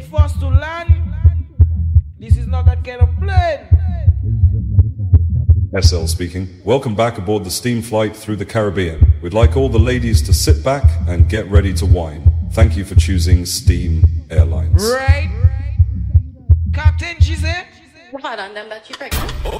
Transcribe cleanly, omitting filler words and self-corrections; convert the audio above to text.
for us to land. This is not that kind of plane. SL speaking. Welcome back aboard the steam flight through the Caribbean. We'd like all the ladies to sit back and get ready to wine. Thank you for choosing Steam Airlines. Right? Captain Giselle? What on them that you pregnant?